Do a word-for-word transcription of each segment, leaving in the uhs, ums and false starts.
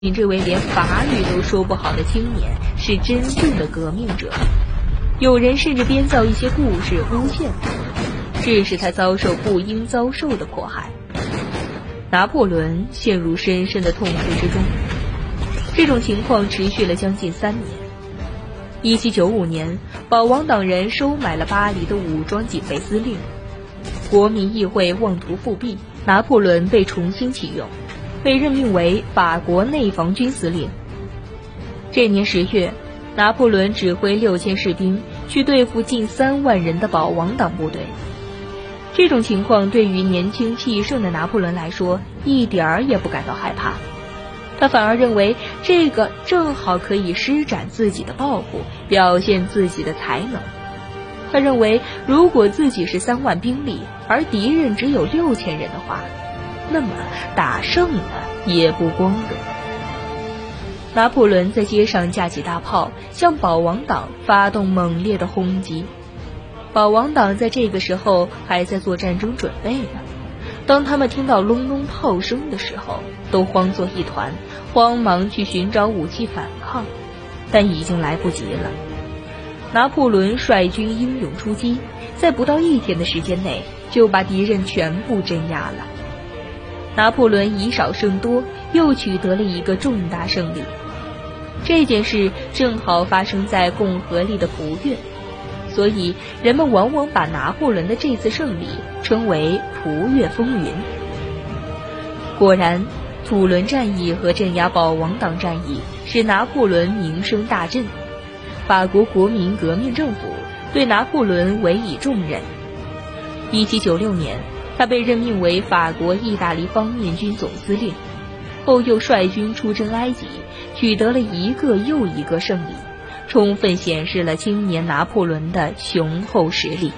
这位连法语都说不好的青年是真正的革命者，有人甚至编造一些故事诬陷他，致使他遭受不应遭受的迫害。拿破仑陷入深深的痛苦之中，这种情况持续了将近三年。一七九五年，保王党人收买了巴黎的武装警备司令，国民议会妄图复辟，拿破仑被重新启用，被任命为法国内防军司令。这年十月，拿破仑指挥六千士兵去对付近三万人的保王党部队。这种情况对于年轻气盛的拿破仑来说，一点儿也不感到害怕，他反而认为这个正好可以施展自己的抱负，表现自己的才能。他认为，如果自己是三万兵力，而敌人只有六千人的话，那么打胜了也不光荣。拿破仑在街上架起大炮，向保王党发动猛烈的轰击。保王党在这个时候还在做战争准备呢，当他们听到隆隆炮声的时候，都慌作一团，慌忙去寻找武器反抗，但已经来不及了。拿破仑率军英勇出击，在不到一天的时间内就把敌人全部镇压了。拿破仑以少胜多，又取得了一个重大胜利。这件事正好发生在共和历的普月，所以人们往往把拿破仑的这次胜利称为普月风云。果然，土伦战役和镇压保王党战役使拿破仑名声大振，法国国民革命政府对拿破仑委以重任。一七九六年，他被任命为法国意大利方面军总司令，后又率军出征埃及，取得了一个又一个胜利，充分显示了青年拿破仑的雄厚实力。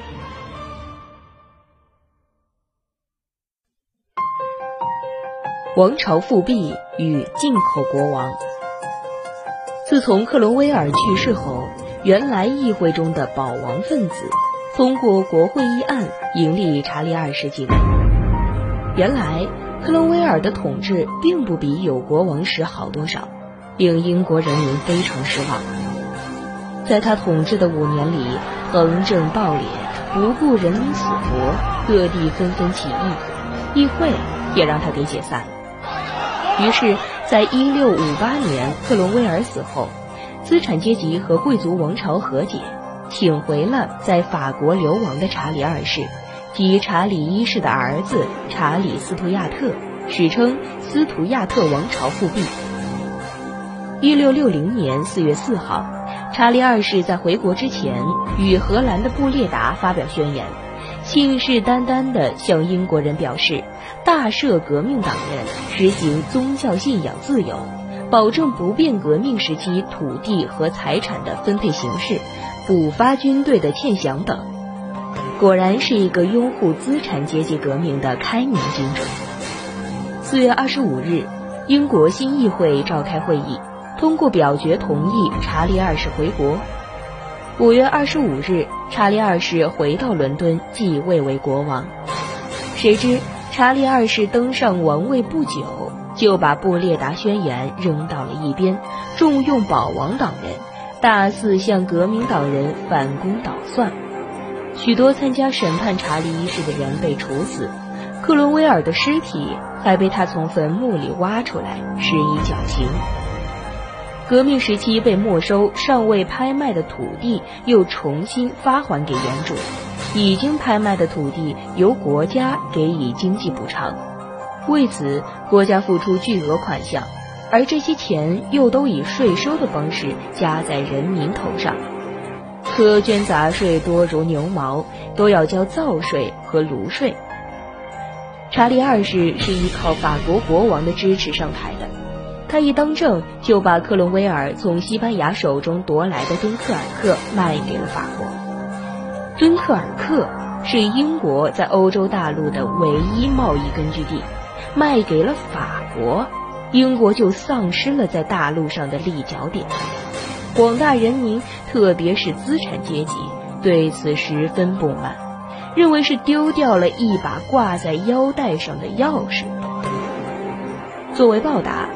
王朝复辟与进口国王。自从克伦威尔去世后，原来议会中的保王分子通过国会议案迎立查理二世继位。原来克伦威尔的统治并不比有国王时好多少，令英国人民非常失望。在他统治的五年里，横征暴敛，不顾人民死活，各地纷纷起义，议会也让他给解散了。于是在一六五八年克伦威尔死后，资产阶级和贵族王朝和解，请回了在法国流亡的查理二世及查理一世的儿子查理斯图亚特，史称斯图亚特王朝复辟。一六六零年四月四号，查理二世在回国之前与荷兰的布列达发表宣言，信誓旦旦地向英国人表示，大赦革命党人，实行宗教信仰自由，保证不变革命时期土地和财产的分配形式，补发军队的欠饷等。果然是一个拥护资产阶级革命的开明君主。四月二十五日，英国新议会召开会议，通过表决同意查理二世回国。五月二十五日，查理二世回到伦敦继位为国王。谁知查理二世登上王位不久，就把布列达宣言扔到了一边，重用保王党人，大肆向革命党人反攻倒算。许多参加审判查理一世的人被处死，克伦威尔的尸体还被他从坟墓里挖出来施以绞刑。革命时期被没收尚未拍卖的土地又重新发还给原主，已经拍卖的土地由国家给予经济补偿。为此，国家付出巨额款项，而这些钱又都以税收的方式加在人民头上。苛捐杂税多如牛毛，都要交灶税和炉税。查理二世是依靠法国国王的支持上台的，他一当政就把克伦威尔从西班牙手中夺来的敦刻尔克卖给了法国。敦刻尔克是英国在欧洲大陆的唯一贸易根据地，卖给了法国，英国就丧失了在大陆上的立脚点。广大人民，特别是资产阶级，对此十分不满，认为是丢掉了一把挂在腰带上的钥匙。作为报答，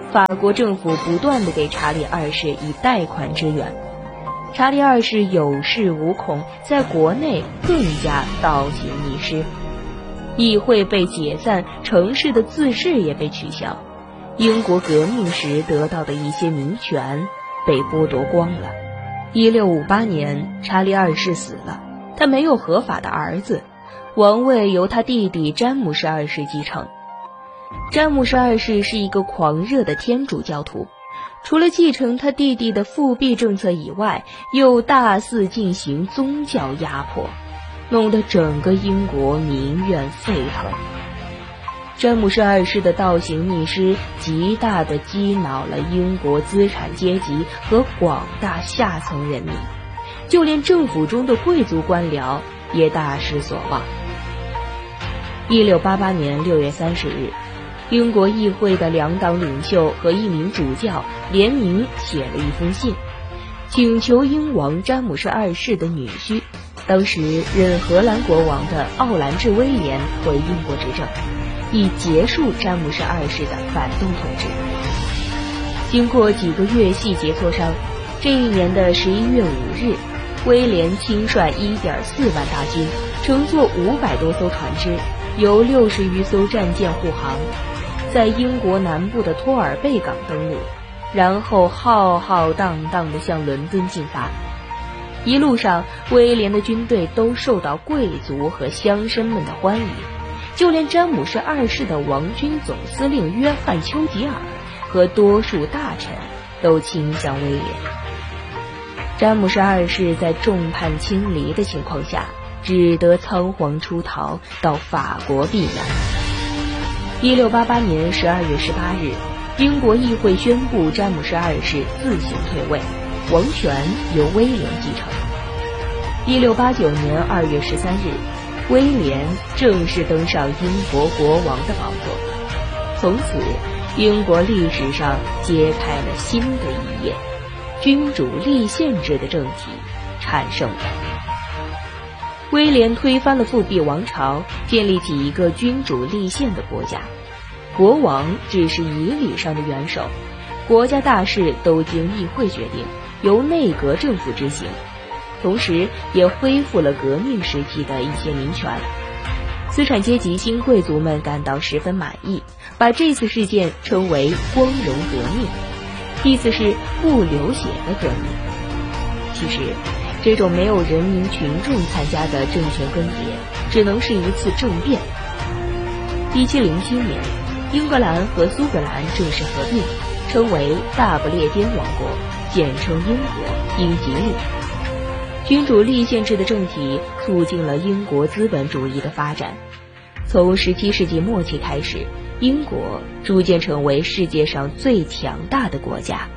法国政府不断地给查理二世以贷款支援。查理二世有恃无恐，在国内更加倒行逆施，议会被解散，城市的自治也被取消，英国革命时得到的一些民权被剥夺光了。一六五八年，查理二世死了，他没有合法的儿子，王位由他弟弟詹姆士二世继承。詹姆士二世是一个狂热的天主教徒，除了继承他弟弟的复辟政策以外，又大肆进行宗教压迫，弄得整个英国民怨沸腾。詹姆士二世的倒行逆施极大地激恼了英国资产阶级和广大下层人民，就连政府中的贵族官僚也大失所望。一六八八年六月三十日，英国议会的两党领袖和一名主教联名写了一封信，请求英王詹姆士二世的女婿，当时任荷兰国王的奥兰治威廉回英国执政，以结束詹姆士二世的反动统治。经过几个月细节磋商，这一年的十一月五日，威廉亲率 一点四万大军，乘坐五百多艘船只，由六十余艘战舰护航，在英国南部的托尔贝港登陆，然后浩浩荡荡地向伦敦进发。一路上，威廉的军队都受到贵族和乡绅们的欢迎，就连詹姆士二世的王军总司令约翰·丘吉尔和多数大臣都倾向威廉。詹姆士二世在众叛亲离的情况下，只得仓皇出逃，到法国避难。一六八八年十二月十八日，英国议会宣布詹姆士二世自行退位，王权由威廉继承。一六八九年二月十三日，威廉正式登上英国国王的宝座，从此英国历史上揭开了新的一页，君主立宪制的政体产生了。威廉推翻了复辟王朝，建立起一个君主立宪的国家，国王只是仪礼上的元首，国家大事都经议会决定，由内阁政府执行，同时也恢复了革命时期的一些民权。资产阶级新贵族们感到十分满意，把这次事件称为光荣革命，意思是不流血的革命。其实这种没有人民群众参加的政权更迭只能是一次政变。一七零七年，英格兰和苏格兰正式合并，称为大不列颠王国，简称英国、英吉利。君主立宪制的政体促进了英国资本主义的发展。从十七世纪末期开始，英国逐渐成为世界上最强大的国家。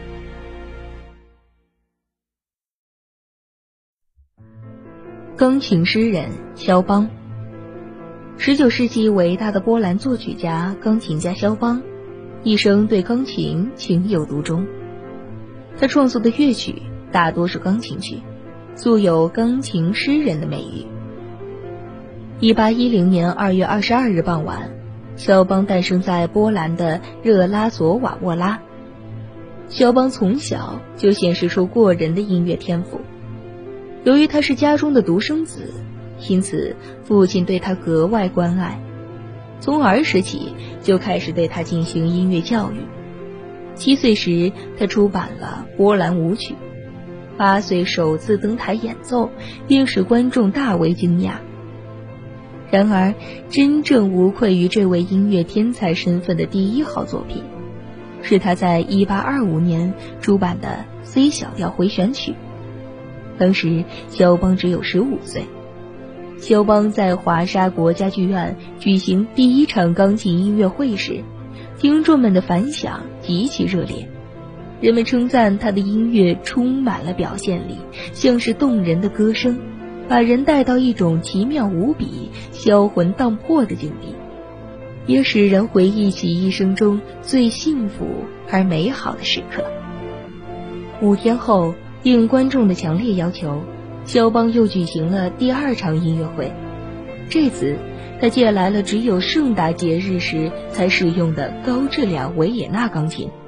钢琴诗人肖邦，十九世纪伟大的波兰作曲家、钢琴家肖邦，一生对钢琴情有独钟。他创作的乐曲大多是钢琴曲，素有钢琴诗人的美誉。一八一零年二月二十二日傍晚，肖邦诞生在波兰的热拉索瓦沃拉。肖邦从小就显示出过人的音乐天赋。由于他是家中的独生子，因此父亲对他格外关爱，从儿时起就开始对他进行音乐教育。七岁时，他出版了波兰舞曲，八岁首次登台演奏，并使观众大为惊讶。然而，真正无愧于这位音乐天才身份的第一号作品，是他在一八二五年出版的 C 小调回旋曲。当时肖邦只有十五岁。肖邦在华沙国家剧院举行第一场钢琴音乐会时，听众们的反响极其热烈，人们称赞他的音乐充满了表现力，像是动人的歌声，把人带到一种奇妙无比、销魂荡魄的境地，也使人回忆起一生中最幸福而美好的时刻。五天后，应观众的强烈要求，肖邦又举行了第二场音乐会。这次他借来了只有盛大节日时才使用的高质量维也纳钢琴。